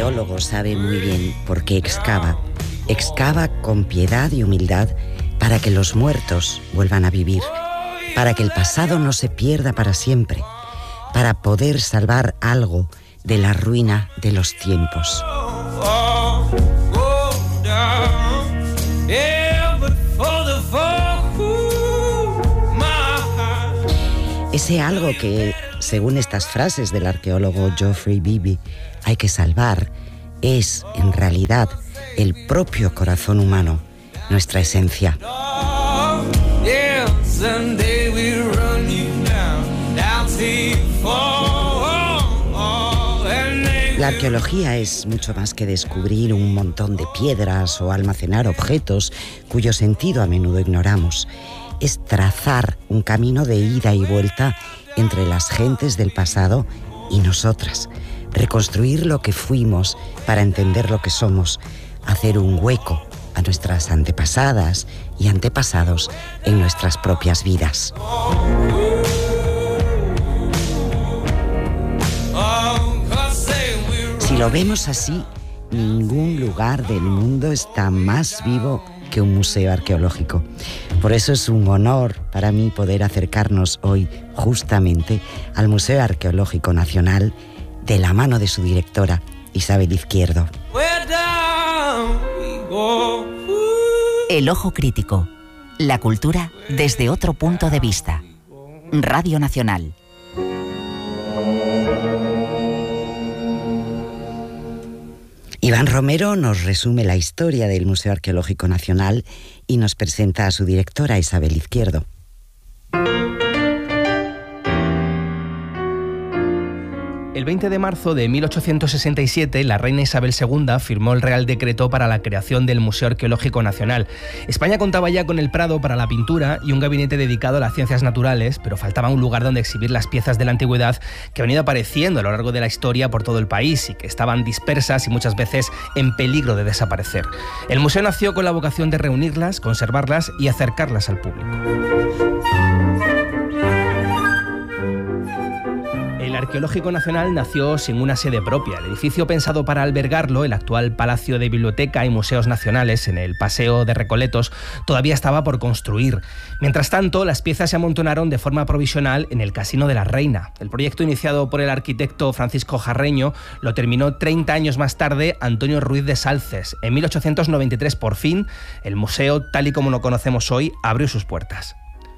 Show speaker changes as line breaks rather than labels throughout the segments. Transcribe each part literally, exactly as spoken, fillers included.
arqueólogo sabe muy bien por qué excava. Excava con piedad y humildad para que los muertos vuelvan a vivir, para que el pasado no se pierda para siempre, para poder salvar algo de la ruina de los tiempos. Ese algo que, según estas frases del arqueólogo Geoffrey Beebe, hay que salvar, es, en realidad, el propio corazón humano, nuestra esencia. La arqueología es mucho más que descubrir un montón de piedras o almacenar objetos cuyo sentido a menudo ignoramos. Es trazar un camino de ida y vuelta entre las gentes del pasado y nosotras. Reconstruir lo que fuimos para entender lo que somos. Hacer un hueco a nuestras antepasadas y antepasados en nuestras propias vidas. Si lo vemos así, ningún lugar del mundo está más vivo que un museo arqueológico. Por eso es un honor para mí poder acercarnos hoy justamente al Museo Arqueológico Nacional de la mano de su directora, Isabel Izquierdo.
El ojo crítico. La cultura desde otro punto de vista. Radio Nacional.
Iván Romero nos resume la historia del Museo Arqueológico Nacional y nos presenta a su directora, Isabel Izquierdo.
El veinte de marzo de mil ochocientos sesenta y siete, la reina Isabel segunda firmó el Real Decreto para la creación del Museo Arqueológico Nacional. España contaba ya con el Prado para la pintura y un gabinete dedicado a las ciencias naturales, pero faltaba un lugar donde exhibir las piezas de la antigüedad que han ido apareciendo a lo largo de la historia por todo el país y que estaban dispersas y muchas veces en peligro de desaparecer. El museo nació con la vocación de reunirlas, conservarlas y acercarlas al público. El Arqueológico Nacional nació sin una sede propia. El edificio pensado para albergarlo, el actual Palacio de Biblioteca y Museos Nacionales en el Paseo de Recoletos, todavía estaba por construir. Mientras tanto, las piezas se amontonaron de forma provisional en el Casino de la Reina. El proyecto iniciado por el arquitecto Francisco Jarreño lo terminó treinta años más tarde Antonio Ruiz de Salces. En mil ochocientos noventa y tres, por fin, el museo, tal y como lo conocemos hoy, abrió sus puertas.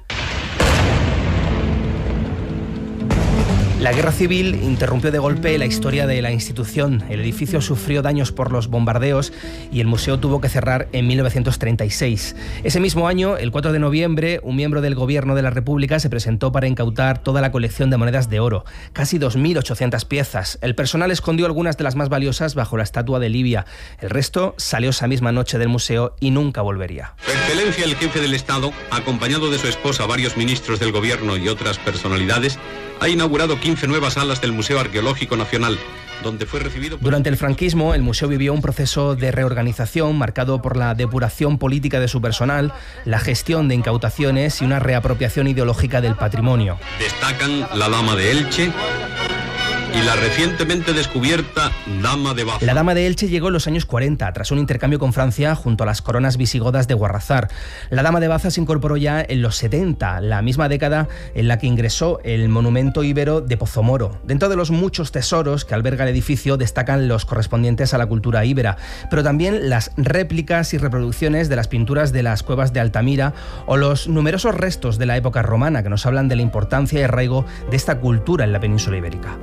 La guerra civil interrumpió de golpe la historia de la institución. El edificio sufrió daños por los bombardeos y el museo tuvo que cerrar en mil novecientos treinta y seis. Ese mismo año, el cuatro de noviembre, un miembro del Gobierno de la República se presentó para incautar toda la colección de monedas de oro, casi dos mil ochocientas piezas. El personal escondió algunas de las más valiosas bajo la estatua de Livia. El resto salió esa misma noche del museo y nunca volvería.
Su Excelencia el Jefe del Estado, acompañado de su esposa, varios ministros del Gobierno y otras personalidades, ha inaugurado quince nuevas salas del Museo Arqueológico Nacional, donde fue recibido...
Durante el franquismo, el museo vivió un proceso de reorganización marcado por la depuración política de su personal, la gestión de incautaciones y una reapropiación ideológica del patrimonio.
Destacan la Dama de Elche y la recientemente descubierta Dama de Baza.
La Dama de Elche llegó en los años cuarenta, tras un intercambio con Francia junto a las coronas visigodas de Guarrazar. La Dama de Baza se incorporó ya en los setenta, la misma década en la que ingresó el monumento íbero de Pozomoro. Dentro de los muchos tesoros que alberga el edificio destacan los correspondientes a la cultura íbera, pero también las réplicas y reproducciones de las pinturas de las cuevas de Altamira o los numerosos restos de la época romana que nos hablan de la importancia y arraigo de esta cultura en la península ibérica.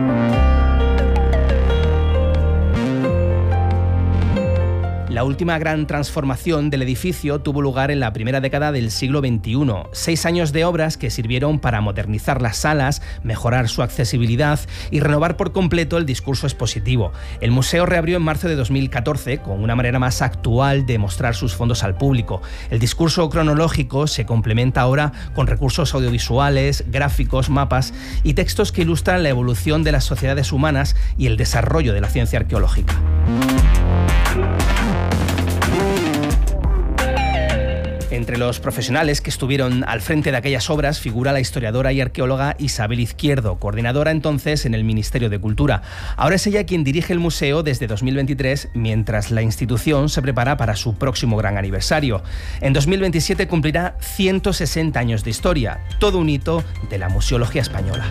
La última gran transformación del edificio tuvo lugar en la primera década del siglo veintiuno. Seis años de obras que sirvieron para modernizar las salas, mejorar su accesibilidad y renovar por completo el discurso expositivo. El museo reabrió en marzo de dos mil catorce con una manera más actual de mostrar sus fondos al público. El discurso cronológico se complementa ahora con recursos audiovisuales, gráficos, mapas y textos que ilustran la evolución de las sociedades humanas y el desarrollo de la ciencia arqueológica. Entre los profesionales que estuvieron al frente de aquellas obras figura la historiadora y arqueóloga Isabel Izquierdo, coordinadora entonces en el Ministerio de Cultura. Ahora es ella quien dirige el museo desde dos mil veintitrés, mientras la institución se prepara para su próximo gran aniversario. En dos mil veintisiete cumplirá ciento sesenta años de historia, todo un hito de la museología española.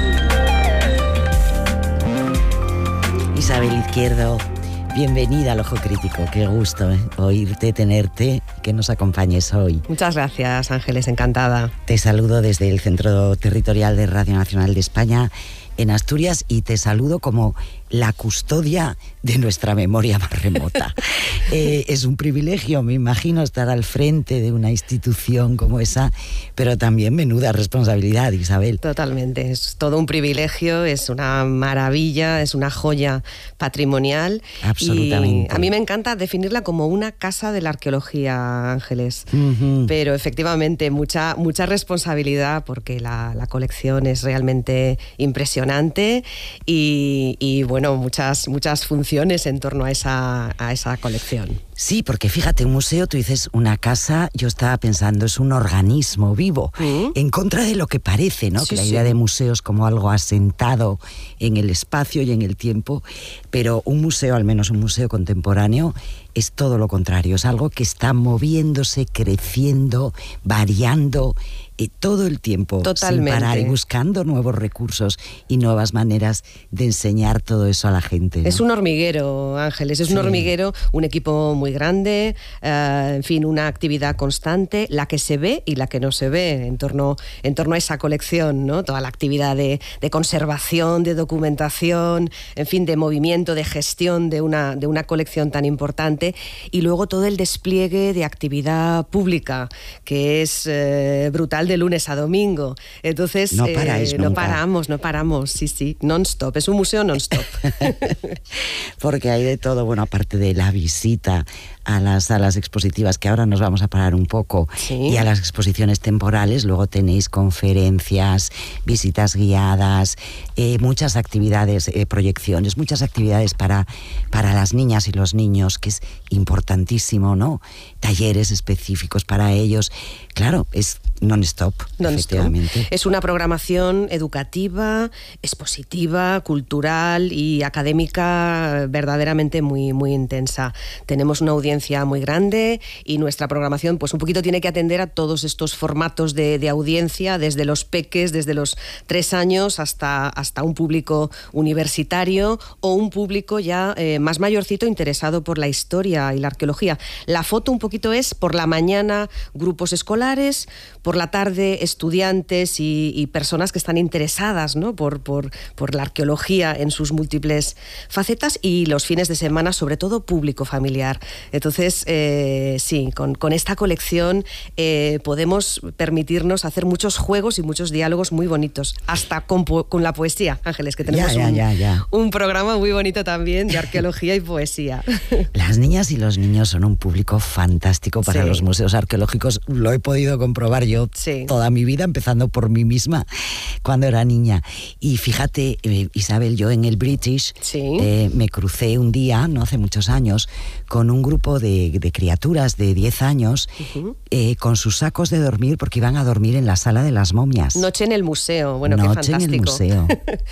Isabel Izquierdo, bienvenida al Ojo Crítico. Qué gusto ¿eh? oírte, tenerte, que nos acompañes hoy.
Muchas gracias, Ángeles, encantada.
Te saludo desde el Centro Territorial de Radio Nacional de España en Asturias y te saludo como la custodia de nuestra memoria más remota. eh, es un privilegio, me imagino, estar al frente de una institución como esa, pero también menuda responsabilidad, Isabel.
Totalmente, es todo un privilegio, es una maravilla, es una joya patrimonial.
Absolutamente.
Y a mí me encanta definirla como una casa de la arqueología, Ángeles.
Uh-huh.
Pero efectivamente, mucha, mucha responsabilidad porque la, la colección es realmente impresionante y, y bueno, muchas, muchas funciones en torno a esa, a esa colección.
Sí, porque fíjate, un museo, tú dices una casa, yo estaba pensando, es un organismo vivo, ¿Mm? en contra de lo que parece, ¿no?
Sí,
que la
sí.
idea de museos como algo asentado en el espacio y en el tiempo, pero un museo, al menos un museo contemporáneo, es todo lo contrario, es algo que está moviéndose, creciendo, variando, eh, todo el tiempo,
Totalmente.
sin parar, y buscando nuevos recursos y nuevas maneras de enseñar todo eso a la gente, ¿no?
Es un hormiguero, Ángeles, es
Sí.
un hormiguero, un equipo muy grande, eh, en fin, una actividad constante, la que se ve y la que no se ve en torno, en torno a esa colección, ¿no? Toda la actividad de, de conservación, de documentación, en fin, de movimiento, de gestión de una, de una colección tan importante, y luego todo el despliegue de actividad pública, que es eh, brutal de lunes a domingo. Entonces,
No paráis
eh, no
nunca.
paramos, no paramos, sí, sí, non-stop, es un museo non-stop.
Porque hay de todo, bueno, aparte de la visita a las salas expositivas, que ahora nos vamos a parar un poco,
Sí.
y a las exposiciones temporales, luego tenéis conferencias, visitas guiadas, eh, muchas actividades, eh, proyecciones, muchas actividades para, para las niñas y los niños, que es importantísimo, ¿no? Talleres específicos para ellos. Claro, es non-stop,
Non-stop.
efectivamente.
Es una programación educativa, expositiva, cultural y académica verdaderamente muy, muy intensa. Tenemos una audiencia muy grande y nuestra programación pues un poquito tiene que atender a todos estos formatos de, de audiencia, desde los peques, desde los tres años hasta, hasta un público universitario o un público ya eh, más mayorcito interesado por la historia y la arqueología. La foto un poquito es por la mañana grupos escolares, por la tarde estudiantes y, y personas que están interesadas, ¿no? por, por, por la arqueología en sus múltiples facetas, y los fines de semana sobre todo público familiar. Entonces, eh, sí, con, con esta colección eh, podemos permitirnos hacer muchos juegos y muchos diálogos muy bonitos, hasta con, po- con la poesía, Ángeles, que tenemos
Ya, ya,
un,
ya, ya.
un programa muy bonito también de arqueología y poesía.
Las niñas y los niños son un público fantástico para
Sí.
los museos arqueológicos. Lo he podido comprobar yo
Sí.
toda mi vida, empezando por mí misma cuando era niña. Y fíjate, eh, Isabel, yo en el British
Sí.
eh, me crucé un día, no hace muchos años, con un grupo de, de criaturas de diez años,
Ujú.
eh, con sus sacos de dormir, porque iban a dormir en la sala de las momias.
Noche en el museo, bueno,
Noche
qué fantástico.
en el museo.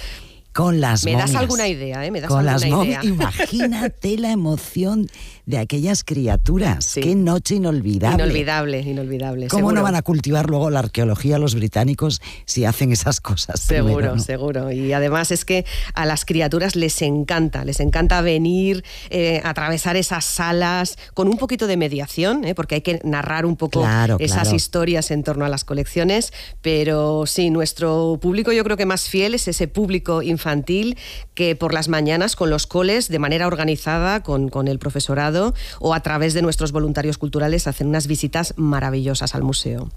Con las
¿Me das
momias.
alguna idea, eh? ¿Me das
Con
alguna
las momias.
idea?
Imagínate la emoción de aquellas criaturas.
Sí.
Qué noche inolvidable.
Inolvidable, inolvidable.
¿Cómo
seguro.
no van a cultivar luego la arqueología los británicos si hacen esas cosas?
Seguro,
primero, ¿no?
seguro. Y además es que a las criaturas les encanta, les encanta venir, eh, atravesar esas salas con un poquito de mediación, ¿eh? Porque hay que narrar un poco
Claro,
esas
claro.
historias en torno a las colecciones, pero sí, nuestro público yo creo que más fiel es ese público infantil que por las mañanas con los coles, de manera organizada, con, con el profesorado o a través de nuestros voluntarios culturales, hacen unas visitas maravillosas al museo.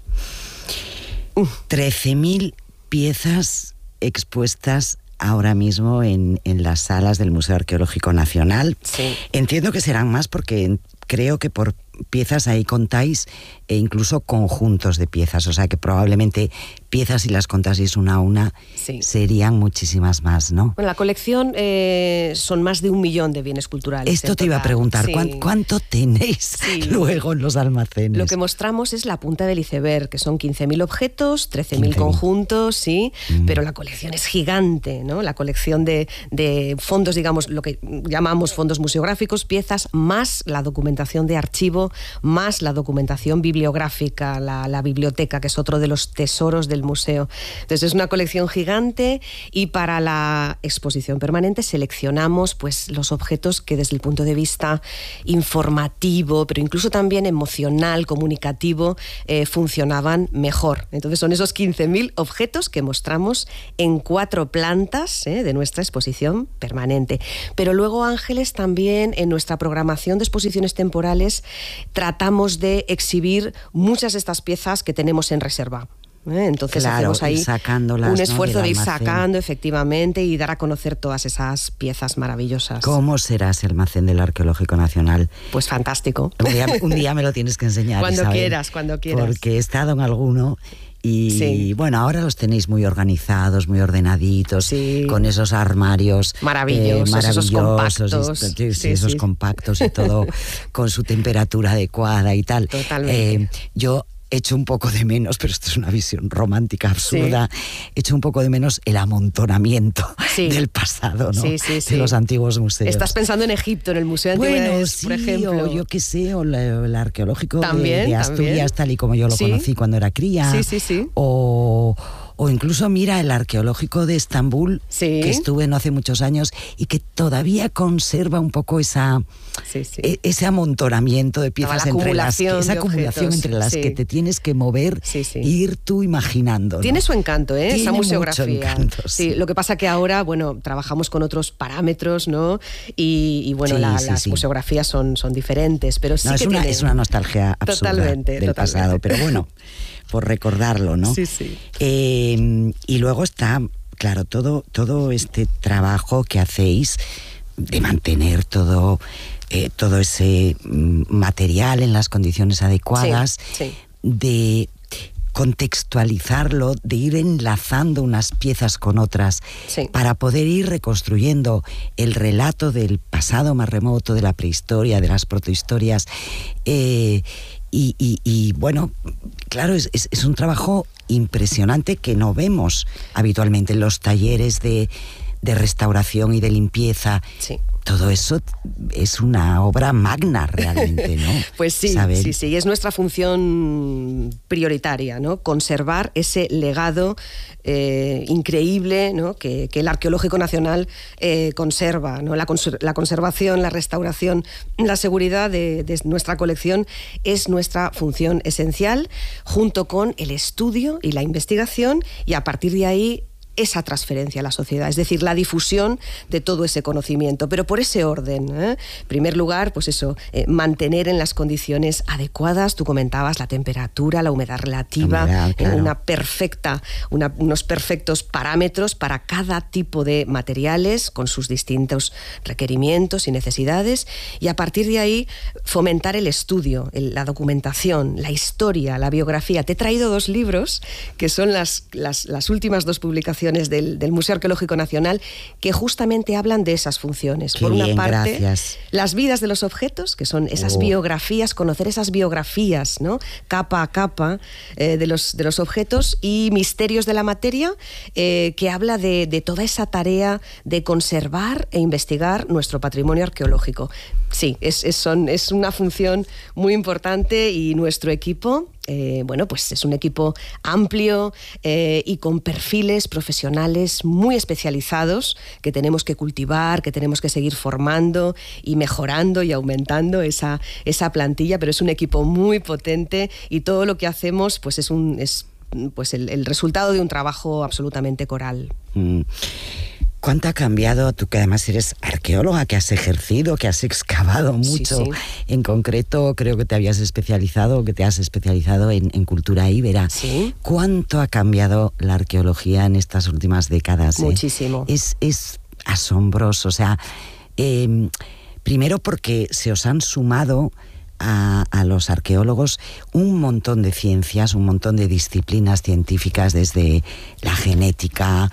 trece mil piezas expuestas ahora mismo en, en las salas del Museo Arqueológico Nacional.
Sí.
Entiendo que serán más porque creo que por piezas, ahí contáis e incluso conjuntos de piezas, o sea que probablemente piezas, si las contaseis una a una, sí. serían muchísimas más, ¿no?
Bueno, la colección eh, son más de un millón de bienes culturales.
Esto te iba a preguntar, sí. ¿cuánto, ¿cuánto tenéis sí. luego en los almacenes?
Lo que mostramos es la punta del iceberg, que son quince mil objetos, trece mil conjuntos, sí, mm. pero la colección es gigante, ¿no? La colección de, de fondos, digamos, lo que llamamos fondos museográficos, piezas, más la documentación de archivo, más la documentación bibliográfica, la, la biblioteca, que es otro de los tesoros del museo. Entonces es una colección gigante y para la exposición permanente seleccionamos pues los objetos que desde el punto de vista informativo, pero incluso también emocional, comunicativo, eh, funcionaban mejor. Entonces son esos quince mil objetos que mostramos en cuatro plantas eh, de nuestra exposición permanente. Pero luego, Ángeles, también en nuestra programación de exposiciones temporales tratamos de exhibir muchas de estas piezas que tenemos en reserva. ¿Eh? Entonces
claro,
hacemos ahí un esfuerzo
¿no?
de ir sacando efectivamente y dar a conocer todas esas piezas maravillosas.
¿Cómo será ese almacén del Arqueológico Nacional?
Pues fantástico.
Un día, un día me lo tienes que enseñar,
cuando
Isabel,
quieras, cuando quieras.
Porque he estado en alguno y sí. bueno, ahora los tenéis muy organizados, muy ordenaditos, sí. con esos armarios
maravillosos,
eh, maravillosos
esos compactos,
y, sí,
sí,
esos
sí.
compactos y todo con su temperatura adecuada y tal.
Totalmente.
Eh, yo echo un poco de menos, pero esto es una visión romántica absurda, sí. echo un poco de menos el amontonamiento sí. del pasado, ¿no?
Sí, sí, sí.
De los antiguos museos.
Estás pensando en Egipto, en el Museo de Antigüedades,
bueno, sí,
por ejemplo.
O yo qué sé, o la, el arqueológico
¿También,
de, de Asturias,
también?
tal y como yo lo
¿Sí?
conocí cuando era cría.
Sí, sí, sí.
O... O incluso, mira, el arqueológico de Estambul,
sí.
que estuve no hace muchos años y que todavía conserva un poco esa sí, sí. E- ese amontonamiento de piezas entre las que, esa acumulación entre las sí. que te tienes que mover
sí, sí.
e ir tú imaginando, ¿no?
Tiene su encanto, ¿eh?
Tiene
esa museografía.
Mucho encanto,
sí.
sí.
Lo que pasa que ahora, bueno, trabajamos con otros parámetros, ¿no? Y, y bueno,
sí,
la,
sí,
las
sí.
museografías son, son diferentes, pero sí
no,
que
es una,
tiene...
es una nostalgia absurda
totalmente,
del
totalmente.
pasado, pero bueno, por recordarlo, ¿no?
Sí, sí.
Eh, y luego está, claro, todo, todo este trabajo que hacéis de mantener todo, eh, todo ese material en las condiciones adecuadas,
sí, sí.
de contextualizarlo, de ir enlazando unas piezas con otras
sí.
para poder ir reconstruyendo el relato del pasado más remoto, de la prehistoria, de las protohistorias. Eh, y, y, y bueno, claro, es, es, es un trabajo impresionante que no vemos habitualmente en los talleres de, de restauración y de limpieza.
Sí.
Todo eso es una obra magna realmente, ¿no?
Pues sí,
¿Saben?
sí, sí, es nuestra función prioritaria, ¿no? Conservar ese legado eh, increíble, ¿no? que, que el Arqueológico Nacional eh, conserva, ¿no? La, cons- la conservación, la restauración, la seguridad de, de nuestra colección es nuestra función esencial, junto con el estudio y la investigación, y a partir de ahí esa transferencia a la sociedad, es decir, la difusión de todo ese conocimiento, pero por ese orden. ¿eh? En primer lugar, pues eso, eh, mantener en las condiciones adecuadas, tú comentabas la temperatura, la humedad relativa,
humedad, claro.
una perfecta, una, unos perfectos parámetros para cada tipo de materiales con sus distintos requerimientos y necesidades, y a partir de ahí fomentar el estudio, el, la documentación, la historia, la biografía. Te he traído dos libros que son las, las, las últimas dos publicaciones Del, del Museo Arqueológico Nacional, que justamente hablan de esas funciones.
Qué
Por una
bien,
parte,
gracias.
las vidas de los objetos, que son esas
oh.
biografías, conocer esas biografías, ¿no? Capa a capa eh, de, los, de los objetos, y Misterios de la Materia, eh, que habla de, de toda esa tarea de conservar e investigar nuestro patrimonio arqueológico. Sí, es, es, son, es una función muy importante, y nuestro equipo, eh, bueno, pues es un equipo amplio eh, y con perfiles profesionales muy especializados que tenemos que cultivar, que tenemos que seguir formando y mejorando y aumentando esa, esa plantilla, pero es un equipo muy potente, y todo lo que hacemos pues es, un, es pues el, el resultado de un trabajo absolutamente coral.
Mm. ¿Cuánto ha cambiado, tú que además eres arqueóloga, que has ejercido, que has excavado mucho?
Sí, sí.
En concreto, creo que te habías especializado, que te has especializado en, en cultura íbera.
Sí.
¿Cuánto ha cambiado la arqueología en estas últimas décadas?
Muchísimo.
Eh? Es, es asombroso. O sea, eh, primero porque se os han sumado a, a los arqueólogos un montón de ciencias, un montón de disciplinas científicas, desde la genética,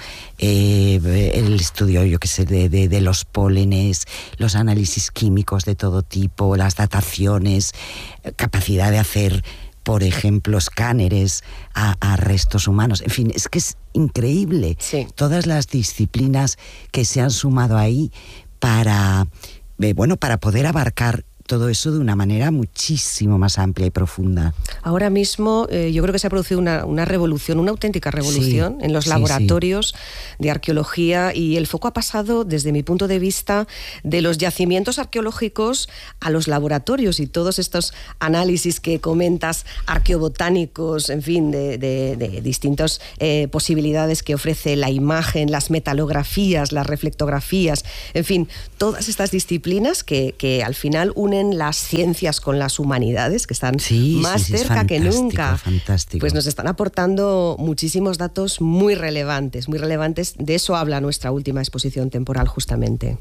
eh, el estudio, yo qué sé, de, de, de los pólenes, los análisis químicos de todo tipo, las dataciones, capacidad de hacer, por ejemplo, escáneres a, a restos humanos. En fin, es que es increíble.
Sí.
Todas las disciplinas que se han sumado ahí para, eh, bueno, para poder abarcar todo eso de una manera muchísimo más amplia y profunda.
Ahora mismo eh, yo creo que se ha producido una, una revolución, una auténtica revolución
sí,
en los
sí,
laboratorios
sí.
de arqueología, y el foco ha pasado, desde mi punto de vista, de los yacimientos arqueológicos a los laboratorios, y todos estos análisis que comentas, arqueobotánicos, en fin, de, de, de distintas eh, posibilidades que ofrece la imagen, las metalografías, las reflectografías, en fin, todas estas disciplinas que, que al final unen las ciencias con las humanidades, que están
sí,
más
sí, sí,
cerca que nunca.
Fantástico.
Pues nos están aportando muchísimos datos muy relevantes, muy relevantes. De eso habla nuestra última exposición temporal, justamente.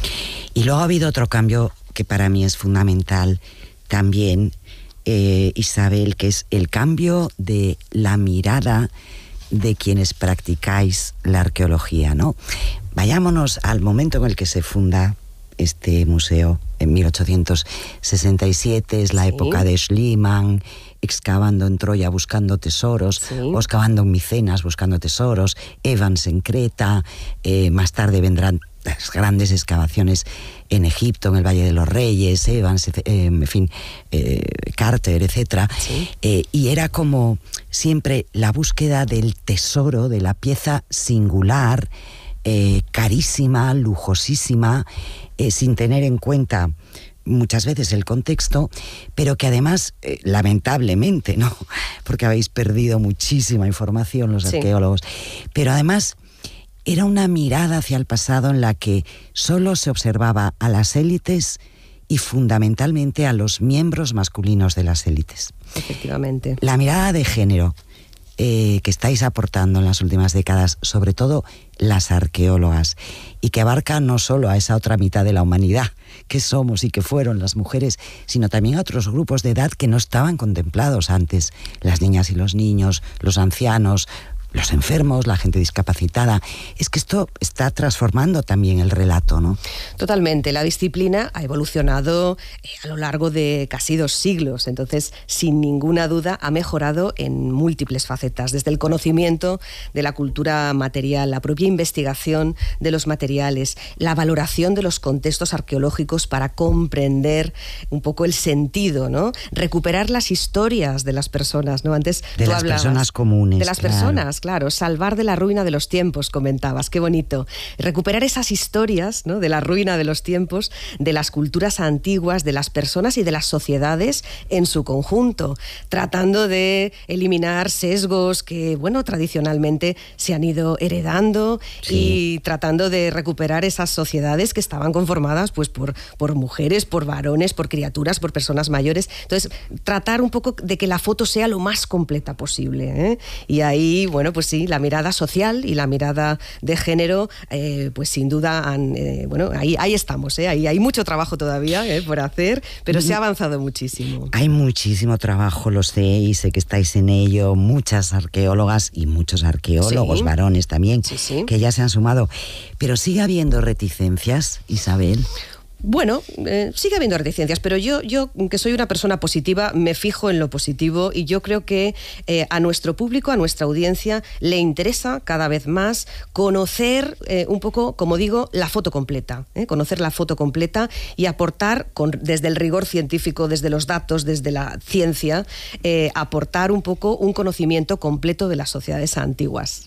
Y luego ha habido otro cambio que para mí es fundamental también, eh, Isabel, que es el cambio de la mirada de quienes practicáis la arqueología, ¿no? Vayámonos al momento en el que se funda este museo, en mil ochocientos sesenta y siete, es la sí. época de Schliemann, excavando en Troya buscando tesoros,
sí.
o excavando en Micenas buscando tesoros, Evans en Creta, eh, más tarde vendrán las grandes excavaciones en Egipto, en el Valle de los Reyes, Evans, eh, en fin, eh, Carter, etcétera.
Sí.
Eh, y era como siempre la búsqueda del tesoro, de la pieza singular, eh, carísima, lujosísima, eh, sin tener en cuenta muchas veces el contexto, pero que además, eh, lamentablemente, ¿no? Porque habéis perdido muchísima información los
sí.
arqueólogos, pero además era una mirada hacia el pasado en la que solo se observaba a las élites y fundamentalmente a los miembros masculinos de las élites.
Efectivamente.
La mirada de género eh, que estáis aportando en las últimas décadas, sobre todo las arqueólogas, y que abarca no solo a esa otra mitad de la humanidad que somos y que fueron las mujeres, sino también a otros grupos de edad que no estaban contemplados antes, las niñas y los niños, los ancianos, los enfermos, la gente discapacitada. Es que esto está transformando también el relato, ¿no?
Totalmente. La disciplina ha evolucionado eh, a lo largo de casi dos siglos. Entonces, sin ninguna duda, ha mejorado en múltiples facetas. Desde el conocimiento de la cultura material, la propia investigación de los materiales, la valoración de los contextos arqueológicos para comprender un poco el sentido, ¿no? Recuperar las historias de las personas, ¿no? Antes
de
tú
las
hablabas
personas comunes.
De las
claro.
personas. Claro, salvar de la ruina de los tiempos, comentabas, qué bonito. Recuperar esas historias, ¿no? De la ruina de los tiempos, de las culturas antiguas, de las personas y de las sociedades en su conjunto, tratando de eliminar sesgos que, bueno, tradicionalmente se han ido heredando, sí. y tratando de recuperar esas sociedades que estaban conformadas pues por, por mujeres, por varones, por criaturas, por personas mayores. Entonces, tratar un poco de que la foto sea lo más completa posible, ¿eh? Y ahí, bueno, pues sí, la mirada social y la mirada de género, eh, pues sin duda han, eh, bueno, ahí, ahí estamos, ¿eh? Ahí hay mucho trabajo todavía eh, por hacer, pero se ha avanzado muchísimo.
Hay muchísimo trabajo, lo sé, y sé que estáis en ello, muchas arqueólogas y muchos arqueólogos,
sí.
varones también,
sí, sí.
que ya se han sumado. Pero sigue habiendo reticencias, Isabel.
Bueno, eh, sigue habiendo reticencias, pero yo, yo, que soy una persona positiva, me fijo en lo positivo, y yo creo que eh, a nuestro público, a nuestra audiencia, le interesa cada vez más conocer eh, un poco, como digo, la foto completa, ¿eh? conocer la foto completa y aportar, con, desde el rigor científico, desde los datos, desde la ciencia, eh, aportar un poco un conocimiento completo de las sociedades antiguas.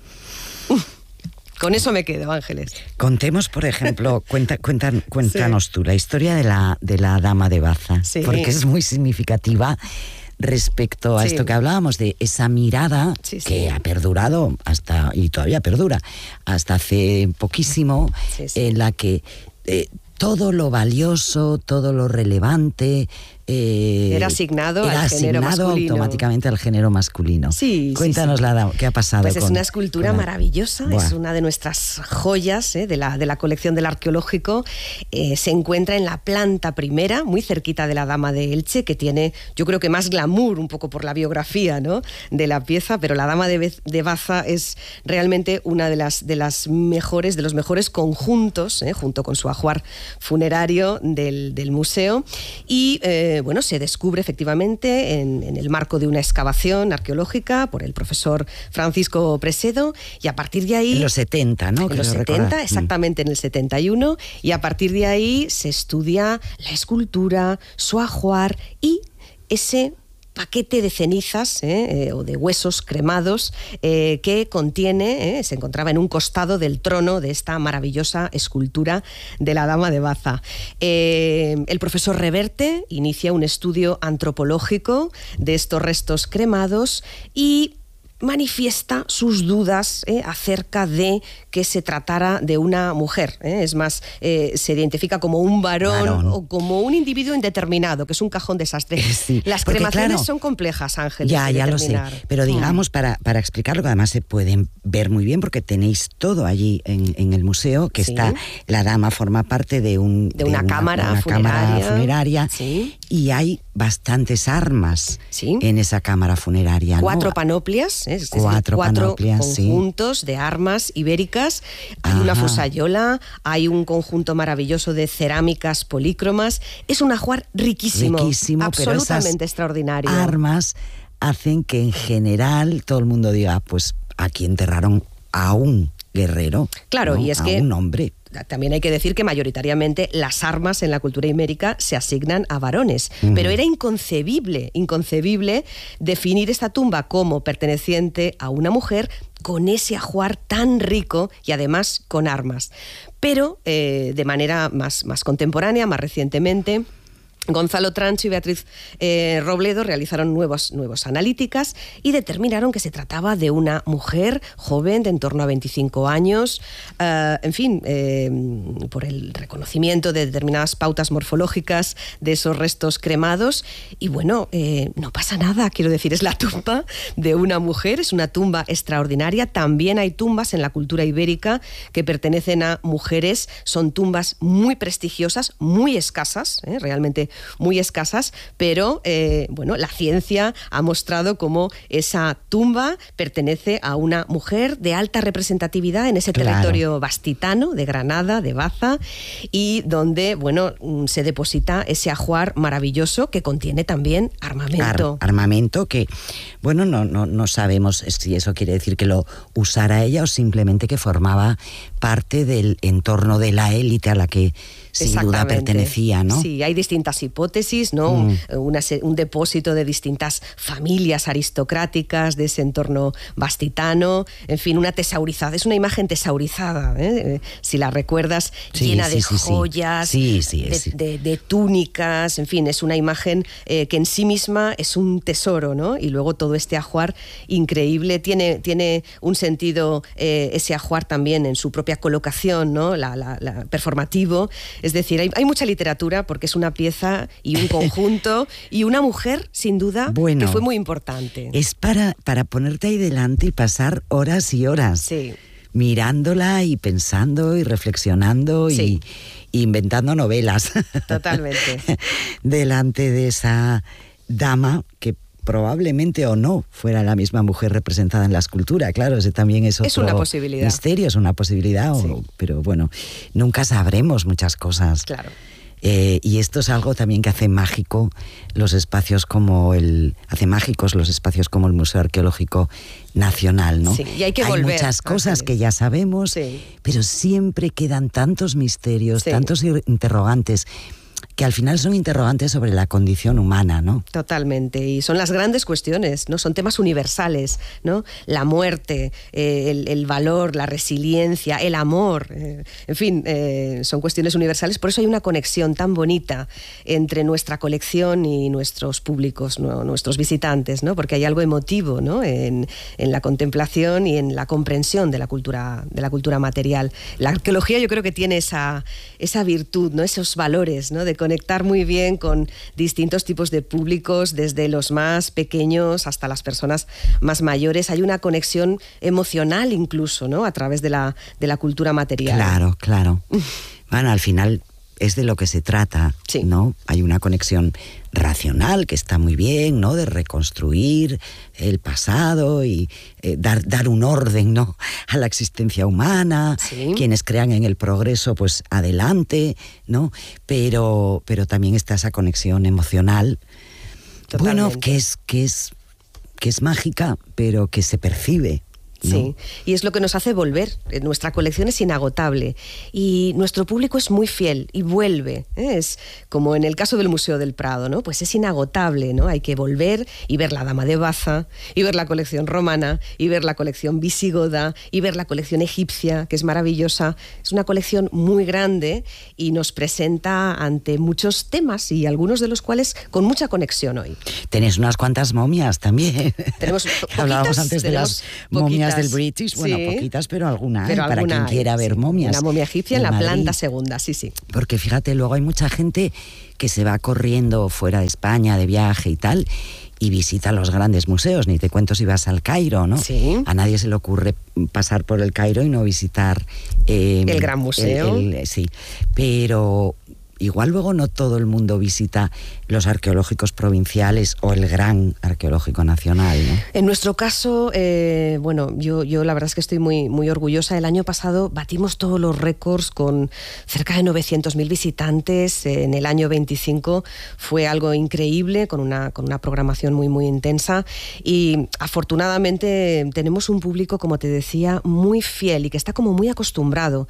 Con eso me quedo, Ángeles.
Contemos, por ejemplo, cuenta, cuenta, cuéntanos sí. tú la historia de la, de la Dama de Baza, sí. porque es muy significativa respecto a sí. esto que hablábamos, de esa mirada sí, sí. que ha perdurado hasta, y todavía perdura, hasta hace poquísimo, sí, sí. en la que eh, todo lo valioso, todo lo relevante, Eh,
era asignado
era
al género
asignado
masculino.
automáticamente al género masculino.
Sí,
Cuéntanos
sí, sí.
la dama, ¿qué ha pasado?
Pues
con,
es una escultura
la...
maravillosa, Buah. Es una de nuestras joyas eh, de, la, de la colección del arqueológico. Eh, se encuentra en la planta primera, muy cerquita de la Dama de Elche, que tiene, yo creo que más glamour, un poco por la biografía, ¿no?, de la pieza, pero la Dama de, de Baza es realmente una de las, de las mejores, de los mejores conjuntos, eh, junto con su ajuar funerario del, del museo. Y eh, bueno, se descubre efectivamente en, en el marco de una excavación arqueológica por el profesor Francisco Presedo, y a partir de ahí...
En los setenta, ¿no?
En los setenta, recordar. Exactamente, en el setenta y uno, y a partir de ahí se estudia la escultura, su ajuar y ese paquete de cenizas eh, eh, o de huesos cremados eh, que contiene, eh, se encontraba en un costado del trono de esta maravillosa escultura de la Dama de Baza. Eh, el profesor Reverte inicia un estudio antropológico de estos restos cremados y manifiesta sus dudas eh, acerca de que se tratara de una mujer. Eh. Es más, eh, se identifica como un varón, varón o como un individuo indeterminado, que es un cajón desastre.
Sí,
Las
porque,
cremaciones
claro,
son complejas, Ángeles.
Ya, ya lo sé. Pero digamos, mm. para, para explicarlo, que además se pueden ver muy bien, porque tenéis todo allí en, en el museo, que sí. está, la dama forma parte de, un,
de, una, de una, cámara una
funeraria, cámara funeraria
sí.
y hay bastantes armas
sí.
en esa cámara funeraria.
Cuatro
¿no?
panoplias, es decir,
cuatro,
cuatro
panoplias,
conjuntos
sí.
de armas ibéricas. Hay Ajá. una fusayola, hay un conjunto maravilloso de cerámicas polícromas. Es un ajuar riquísimo,
riquísimo
absolutamente
pero
extraordinario.
Armas hacen que en general todo el mundo diga, pues aquí enterraron a un guerrero,
claro,
¿no?
y es
a
que
un hombre.
También hay que decir que mayoritariamente las armas en la cultura ibérica se asignan a varones, uh-huh. pero era inconcebible, inconcebible definir esta tumba como perteneciente a una mujer con ese ajuar tan rico y además con armas. Pero eh, de manera más, más contemporánea, más recientemente, Gonzalo Trancho y Beatriz eh, Robledo realizaron nuevos, nuevos analíticas y determinaron que se trataba de una mujer joven de en torno a veinticinco años, uh, en fin, eh, por el reconocimiento de determinadas pautas morfológicas de esos restos cremados. Y bueno, eh, no pasa nada, quiero decir, es la tumba de una mujer, es una tumba extraordinaria. También hay tumbas en la cultura ibérica que pertenecen a mujeres, son tumbas muy prestigiosas, muy escasas, eh, realmente muy escasas, pero eh, bueno, la ciencia ha mostrado cómo esa tumba pertenece a una mujer de alta representatividad en ese claro. territorio bastitano de Granada, de Baza, y donde bueno, se deposita ese ajuar maravilloso que contiene también armamento.
Ar- armamento que, bueno, no, no, no sabemos si eso quiere decir que lo usara ella o simplemente que formaba parte del entorno de la élite a la que sin duda pertenecía, ¿no?
Sí, hay distintas hipótesis, ¿no? Mm. Una, un depósito de distintas familias aristocráticas de ese entorno bastitano, en fin, una tesaurizada, es una imagen tesaurizada, ¿eh? Si la recuerdas, sí, llena sí, de sí, joyas,
sí. Sí,
de,
sí.
De, de túnicas, en fin, es una imagen eh, que en sí misma es un tesoro, ¿no? Y luego todo este ajuar increíble, tiene, tiene un sentido eh, ese ajuar también en su propia colocación, ¿no? La, la, la performativo. Es decir, hay, hay mucha literatura porque es una pieza y un conjunto y una mujer, sin duda, bueno, que fue muy importante.
Es para, para ponerte ahí delante y pasar horas y horas
sí.
mirándola y pensando y reflexionando sí. y, y inventando novelas.
Totalmente.
Delante de esa dama que probablemente o no fuera la misma mujer representada en la escultura, claro, ese también es otro
es una posibilidad.
misterio, es una posibilidad,
sí.
o, pero bueno, nunca sabremos muchas cosas.
Claro.
Eh, y esto es algo también que hace mágico los espacios como el hace mágicos los espacios como el Museo Arqueológico Nacional, ¿no?
Sí, y hay que
hay
volver.
muchas cosas que ya sabemos,
sí.
pero siempre quedan tantos misterios,
sí.
tantos interrogantes, que al final son interrogantes sobre la condición humana, ¿no?
Totalmente, y son las grandes cuestiones, ¿no? Son temas universales, ¿no? La muerte, eh, el, el valor, la resiliencia, el amor, eh, en fin, eh, son cuestiones universales. Por eso hay una conexión tan bonita entre nuestra colección y nuestros públicos, ¿no? Nuestros visitantes, ¿no? Porque hay algo emotivo, ¿no? En, en la contemplación y en la comprensión de la cultura, de la cultura material. La arqueología yo creo que tiene esa, esa virtud, ¿no? Esos valores, ¿no? De conectar muy bien con distintos tipos de públicos, desde los más pequeños hasta las personas más mayores. Hay una conexión emocional incluso, ¿no?, a través de la, de la cultura material.
Claro, claro. Bueno, al final es de lo que se trata, sí. ¿no? Hay una conexión racional que está muy bien, ¿no?, de reconstruir el pasado y eh, dar, dar un orden, ¿no?, a la existencia humana. Sí. Quienes crean en el progreso, pues adelante, ¿no? Pero, pero también está esa conexión emocional. Totalmente. Bueno, que es, que es, que es mágica, pero que se percibe. ¿no?
Sí, y es lo que nos hace volver. Nuestra colección es inagotable y nuestro público es muy fiel y vuelve. ¿eh? Es como en el caso del Museo del Prado, ¿no? Pues es inagotable, ¿no? Hay que volver y ver la Dama de Baza, y ver la colección romana, y ver la colección visigoda, y ver la colección egipcia, que es maravillosa. Es una colección muy grande y nos presenta ante muchos temas, y algunos de los cuales con mucha conexión hoy.
Tenéis unas cuantas momias también.
Tenemos poquitas,
hablábamos antes de las momias del British, bueno, sí, poquitas, pero alguna, pero ¿eh? Para alguna quien quiera hay, ver
sí.
momias.
Una momia egipcia en la
Madrid.
Planta segunda, sí, sí.
Porque fíjate, luego hay mucha gente que se va corriendo fuera de España de viaje y tal, y visita los grandes museos. Ni te cuento si vas al Cairo, ¿no?
Sí.
A nadie se le ocurre pasar por el Cairo y no visitar
eh, el Gran Museo.
El, el, sí, pero igual luego no todo el mundo visita los arqueológicos provinciales o el Gran Arqueológico Nacional, ¿no?
En nuestro caso, eh, bueno, yo, yo la verdad es que estoy muy, muy orgullosa. El año pasado batimos todos los récords con cerca de novecientos mil visitantes. En el año veinticinco fue algo increíble, con una, con una programación muy, muy intensa. Y afortunadamente tenemos un público, como te decía, muy fiel y que está como muy acostumbrado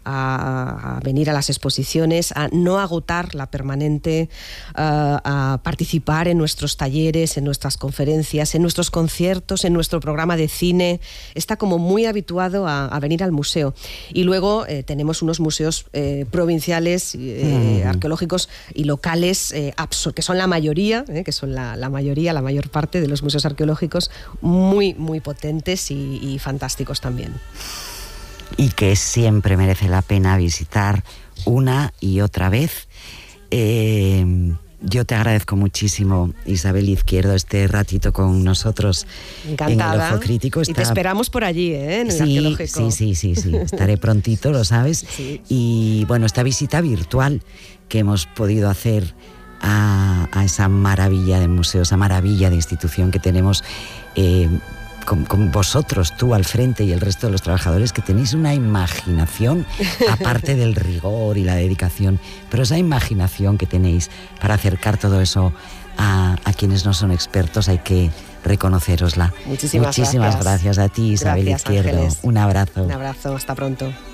a, a venir a las exposiciones, a no agotar la permanente, a, a participar en nuestros talleres, en nuestras conferencias, en nuestros conciertos, en nuestro programa de cine. Está como muy habituado a, a venir al museo. Y luego eh, tenemos unos museos eh, provinciales, eh, mm. arqueológicos y locales, eh, que son la mayoría, eh, que son la, la mayoría, la mayor parte de los museos arqueológicos, muy, muy potentes y, y fantásticos también.
Y que siempre merece la pena visitar una y otra vez. Eh, yo te agradezco muchísimo, Isabel Izquierdo, este ratito con nosotros.
Encantada.
En el Ojo Crítico. Está...
Y te esperamos por allí, ¿eh? En el
sí,
arqueológico.
Sí, sí, sí, sí. Estaré prontito, lo sabes.
Sí.
Y bueno, esta visita virtual que hemos podido hacer a, a esa maravilla de museo, esa maravilla de institución que tenemos, eh, Con, con vosotros, tú al frente y el resto de los trabajadores, que tenéis una imaginación, aparte del rigor y la dedicación, pero esa imaginación que tenéis para acercar todo eso a, a quienes no son expertos, hay que reconocerosla.
Muchísimas,
Muchísimas gracias. gracias a ti, Isabel
Gracias,
Izquierdo.
Ángeles.
Un abrazo.
Un abrazo, hasta pronto.